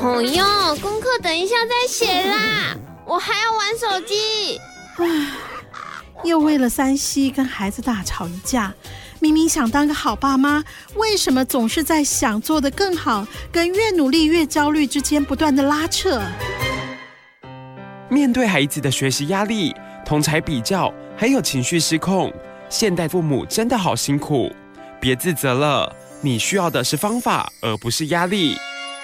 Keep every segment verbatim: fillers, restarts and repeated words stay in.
哦哟，功课等一下再写啦，我还要玩手机。 唉，又为了三 C 跟孩子大吵一架。明明想当个好爸妈，为什么总是在想做得更好跟越努力越焦虑之间不断的拉扯？ 面对孩子的学习压力、同侪比较，还有情绪失控，现代父母真的好辛苦。别自责了，你需要的是方法，而不是压力。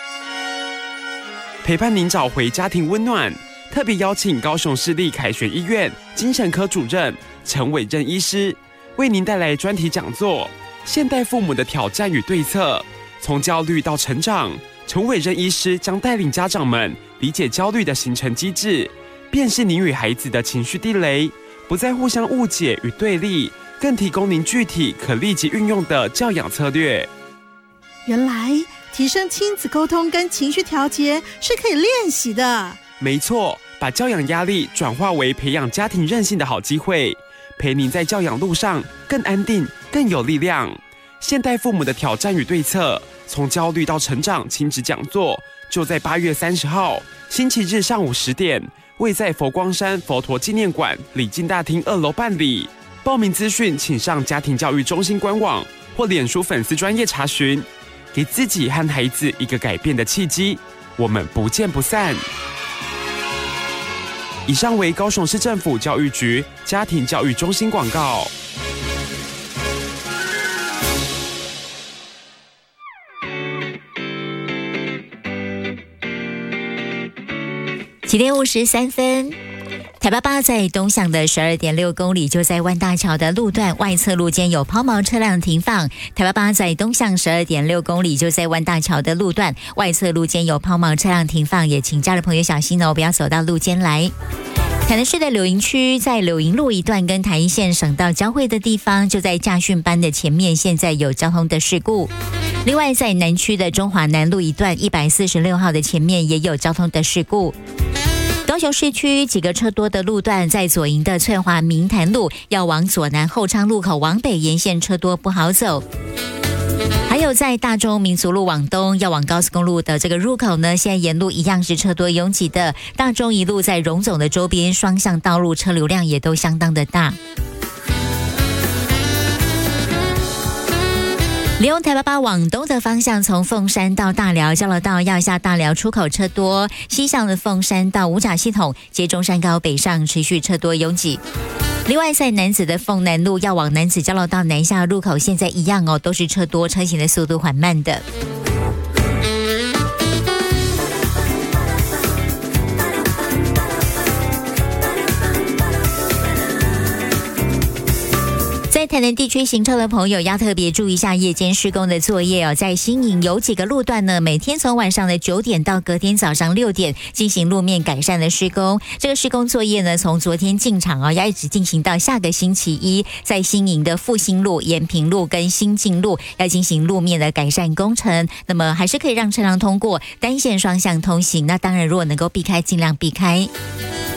陪伴您找回家庭温暖，特别邀请高雄市立凯旋医院精神科主任陈伟任医师，为您带来专题讲座《现代父母的挑战与对策》，从焦虑到成长。陈伟任医师将带领家长们理解焦虑的形成机制，辨识您与孩子的情绪地雷，不再互相误解与对立，更提供您具体可立即运用的教养策略。 原来提升亲子沟通跟情绪调节是可以练习的。 没错，把教养压力转化为培养家庭韧性的好机会，陪您在教养路上更安定、更有力量。现代父母的挑战与对策，从焦虑到成长亲子讲座，就在八月三十号星期日上午十点，位在佛光山佛陀纪念馆礼敬大厅二楼办理。报名资讯请上家庭教育中心官网或脸书粉丝专页查询。给自己和孩子一个改变的契机，我们不见不散。以上为高雄市政府教育局家庭教育中心广告。 七点五十三分。台八八在东向的 十二点六公里，就在万大桥的路段外侧路间有抛锚车辆停放。台八八在东向 十二点六公里，就在万大桥的路段外侧路间有抛锚车辆停放，也请家的朋友小心哦，不要走到路间来。台南市的柳营区在柳营路一段跟台一线省道交汇的地方，就在驾训班的前面，现在有交通的事故。另外在南区的中华南路一段一百四十六号的前面也有交通的事故。高雄市区几个车多的路段，在左营的翠华明潭路要往左南后昌路口往北沿线车多不好走。还有在大中民族路往东要往高速公路的这个入口呢，现在沿路一样是车多拥挤的。大中一路在荣总的周边双向道路车流量也都相当的大。利用台八八往东的方向，从凤山到大寮交流道要下大寮出口车多，西向的凤山到五甲系统接中山高北上持续车多拥挤。另外在楠梓的凤南路要往楠梓交流道南下入口，现在一样哦，都是车多，车行的速度缓慢的。在台南地区行车的朋友要特别注意一下夜间施工的作业哦。在新营有几个路段呢，每天从晚上的九点到隔天早上六点进行路面改善的施工。这个施工作业呢，从昨天进场哦，要一直进行到下个星期一。在新营的复兴路、延平路跟新进路要进行路面的改善工程，那么还是可以让车辆通过，单线双向通行。那当然，如果能够避开，尽量避开。